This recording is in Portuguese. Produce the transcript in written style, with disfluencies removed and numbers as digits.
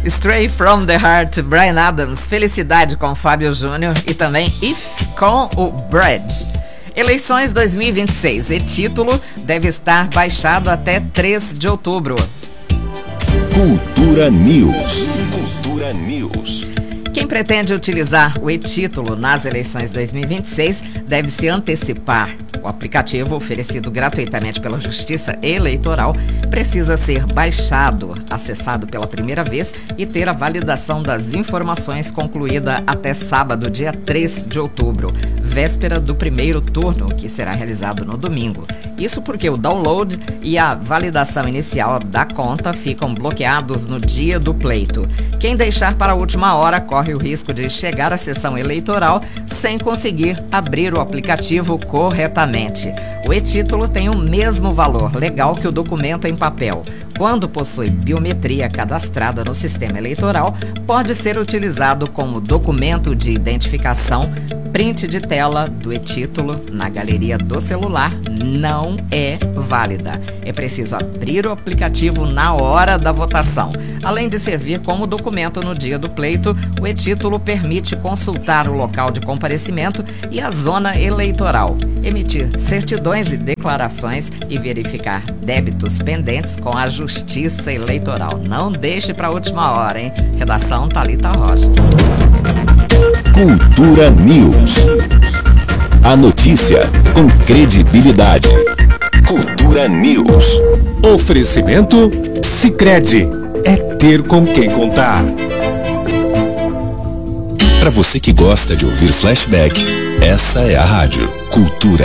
Stray from the Heart, Bryan Adams, Felicidade com Fábio Júnior e também If com o Brad. Eleições 2026 e título deve estar baixado até 3 de outubro. Cultura News. Cultura News. Quem pretende utilizar o e-título nas eleições 2026 deve se antecipar. O aplicativo, oferecido gratuitamente pela Justiça Eleitoral, precisa ser baixado, acessado pela primeira vez e ter a validação das informações concluída até sábado, dia 3 de outubro, véspera do primeiro turno, que será realizado no domingo. Isso porque o download e a validação inicial da conta ficam bloqueados no dia do pleito. Quem deixar para a última hora corre o risco de chegar à sessão eleitoral sem conseguir abrir o aplicativo corretamente. O e-título tem o mesmo valor legal que o documento em papel. Quando possui biometria cadastrada no sistema eleitoral, pode ser utilizado como documento de identificação. Print de tela do e-título na galeria do celular não é válida. É preciso abrir o aplicativo na hora da votação. Além de servir como documento no dia do pleito, o e-título permite consultar o local de comparecimento e a zona eleitoral, emitir certidões e declarações e verificar débitos pendentes com a Justiça Eleitoral. Não deixe para a última hora, hein? Redação Thalita Rocha. Cultura News. A notícia com credibilidade. Cultura News. Oferecimento Sicredi. É ter com quem contar. Para você que gosta de ouvir flashback, essa é a rádio Cultura.